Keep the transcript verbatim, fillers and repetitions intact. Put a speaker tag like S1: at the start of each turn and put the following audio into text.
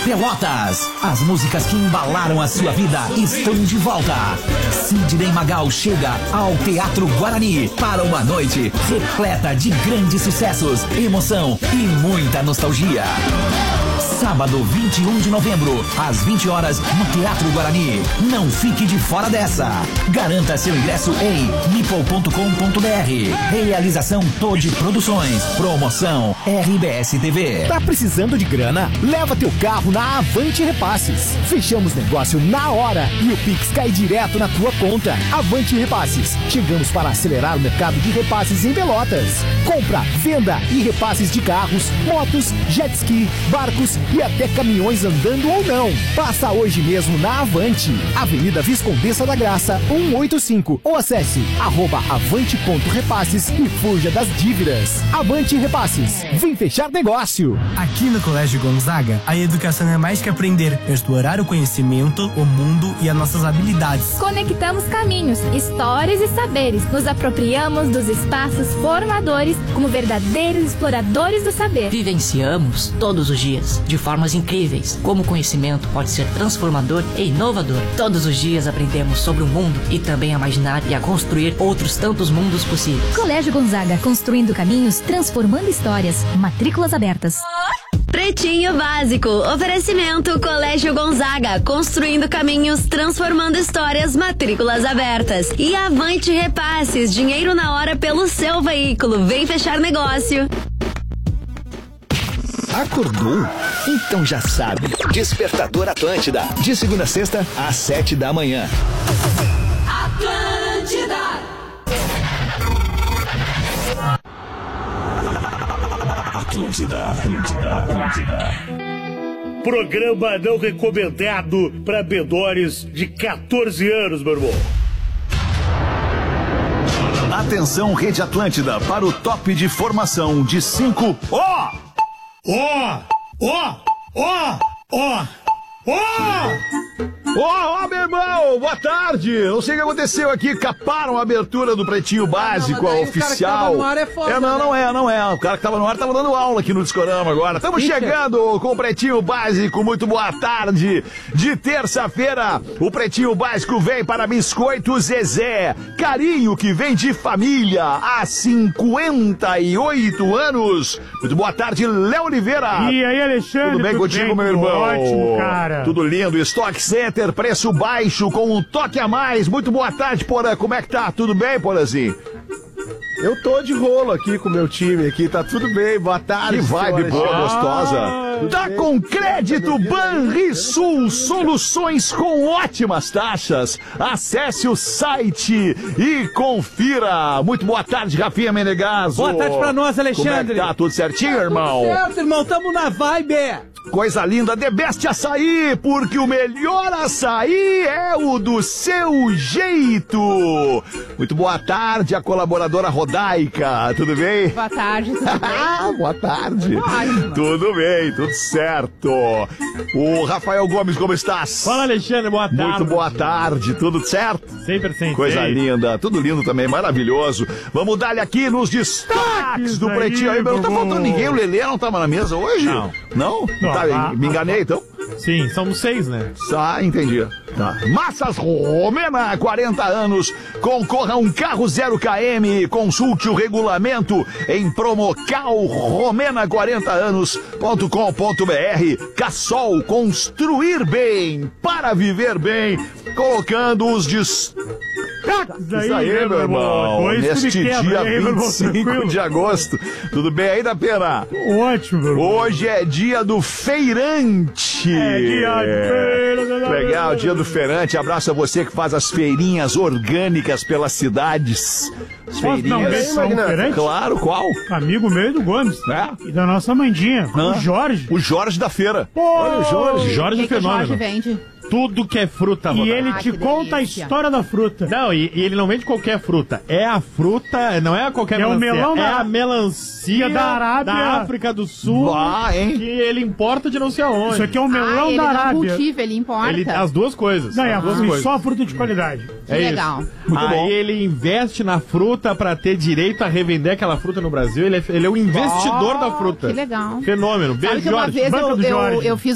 S1: Pelotas. As músicas que embalaram a sua vida estão de volta. Sidney Magal chega ao Teatro Guarani para uma noite repleta de grandes sucessos, emoção e muita nostalgia. Sábado, vinte e um de novembro, às vinte horas, no Teatro Guarani. Não fique de fora dessa. Garanta seu ingresso em nipol ponto com ponto br. Realização Todd Produções. Promoção R B S T V.
S2: Tá precisando de grana? Leva teu carro na Avante Repasses. Fechamos negócio na hora e o Pix cai direto na tua conta. Avante Repasses. Chegamos para acelerar o mercado de repasses em Pelotas. Compra, venda e repasses de carros, motos, jet ski, barcos e até caminhões andando ou não. Passa hoje mesmo na Avante, Avenida Viscondessa da Graça, cento e oitenta e cinco, ou acesse arroba avante ponto repasses e fuja das dívidas. Avante Repasses, vem fechar negócio.
S3: Aqui no Colégio Gonzaga, a educação é mais que aprender, é explorar o conhecimento, o mundo e as nossas habilidades.
S4: Conectamos caminhos, histórias e saberes, nos apropriamos dos espaços formadores como verdadeiros exploradores do saber.
S5: Vivenciamos todos os dias, de formas incríveis, como o conhecimento pode ser transformador e inovador. Todos os dias aprendemos sobre o mundo e também a imaginar e a construir outros tantos mundos possíveis.
S6: Colégio Gonzaga, construindo caminhos, transformando histórias. Matrículas abertas.
S7: Pretinho Básico, oferecimento Colégio Gonzaga, construindo caminhos, transformando histórias, matrículas abertas. E Avante Repasses, dinheiro na hora pelo seu veículo, vem fechar negócio.
S2: Acordou? Então já sabe. Despertador Atlântida, de segunda a sexta, às sete da manhã.
S8: Atlântida.
S9: Atlântida, Atlântida, Atlântida.
S10: Programa não recomendado para menores de quatorze anos, meu irmão.
S9: Atenção, Rede Atlântida, para o top de formação de cinco.
S10: Ó! Ó! Ó! Ó! Ó! Ó!
S9: Ó, ó, meu irmão, boa tarde. Não sei o que aconteceu aqui, caparam a abertura do Pretinho Básico,
S11: ah, não,
S9: a oficial.
S11: O cara que tava no ar é foda,
S9: é, não,
S11: né?
S9: não é, não é. O cara que tava no ar tava dando aula aqui no Discorama agora. Estamos chegando com o Pretinho Básico. Muito boa tarde. De terça-feira, o Pretinho Básico vem para Biscoito Zezé. Carinho que vem de família há cinquenta e oito anos. Muito boa tarde, Léo Oliveira.
S10: E aí, Alexandre?
S9: Tudo bem
S10: tudo
S9: contigo,
S10: bem?
S9: meu irmão?
S10: Ótimo, cara.
S9: Tudo lindo. Stock Center, preço baixo com um toque a mais. Muito boa tarde, Porã. Como é que tá? Tudo bem, Porãzinho?
S11: Eu tô de rolo aqui com o meu time aqui, tá tudo bem, boa tarde.
S9: Que vibe boa,
S11: ah,
S9: gostosa. Tá bem? Com crédito Banrisul, soluções com ótimas taxas. Acesse o site e confira. Muito boa tarde, Rafinha Menegaso.
S11: Boa tarde pra nós, Alexandre.
S9: Como é que tá? Tudo certinho,
S11: tá
S9: irmão?
S11: Tudo certo, irmão, tamo na vibe.
S9: Coisa linda, The Best Açaí, porque o melhor açaí é o do seu jeito. Muito boa tarde, a colaboradora Rodaica, tudo bem?
S12: Boa tarde, tudo bem?
S9: Boa tarde. Tudo bem, tudo certo. O Rafael Gomes, como estás?
S10: Fala, Alexandre, boa tarde.
S9: Muito boa tarde, tudo certo?
S10: cem por cento.
S9: Coisa linda, tudo lindo também, maravilhoso. Vamos dar-lhe aqui nos destaques do Pretinho. Aí, não tá faltando ninguém, o Lelê não tava na mesa hoje?
S10: Não.
S9: Não?
S10: Não.
S9: Tá,
S10: Ah,
S9: me enganei então?
S10: Sim, somos seis, né?
S9: Ah, entendi. Tá. Massas Romena, quarenta anos. Concorra a um carro zero quilômetros. Consulte o regulamento em promocal romena quarenta anos ponto com ponto br. Cassol, construir bem para viver bem. Colocando os destaques
S10: Isso
S9: aí,
S10: aí,
S9: meu irmão. Neste dia
S10: aí,
S9: vinte e cinco de agosto. Tudo bem aí, da Pena?
S10: Ótimo, meu irmão.
S9: Hoje é dia do feirante.
S10: É dia de feira.
S9: Legal, dia do feirante. Abraço a você que faz as feirinhas orgânicas pelas cidades. As
S10: Posso dar um beijo pra um feirante?
S9: Claro, qual?
S10: Amigo meu do Gomes.
S9: É?
S10: E da nossa Mandinha,
S9: Hã?
S10: o Jorge.
S9: O Jorge da feira.
S10: Pô,
S9: olha o Jorge.
S10: Jorge
S12: O que que o
S10: Fenômeno.
S12: Jorge vende?
S13: Tudo que é fruta,
S10: E
S13: Rodaica.
S10: ele
S12: Ah,
S10: te
S12: que
S10: conta
S12: delícia.
S10: a história da fruta.
S13: Não, e, e ele não vende qualquer fruta. É a fruta, não é a qualquer
S10: É o
S13: melancia.
S10: melão
S13: é
S10: da-
S13: a melancia
S10: da Arábia.
S13: da África do Sul.
S9: Bah, hein?
S13: Que ele importa de não sei aonde.
S10: Isso aqui é o
S12: Ah,
S10: melão
S12: ele
S10: da
S12: não
S10: Arábia.
S12: cultiva, ele importa.
S13: Ele, as duas coisas.
S10: Não, é
S13: as duas
S10: a-
S13: coisas.
S10: só fruta de qualidade.
S12: Que
S13: É isso.
S12: legal.
S9: Muito
S13: Aí
S9: bom.
S13: ele investe na fruta pra ter direito a revender aquela fruta no Brasil. Ele é, ele é o investidor
S12: Oh,
S13: da fruta.
S12: que legal.
S13: Fenômeno. Beijo,
S12: Sabe que uma
S13: Jorge.
S12: vez
S10: Banca
S12: eu,
S10: do
S12: eu,
S10: Jorge.
S12: eu fiz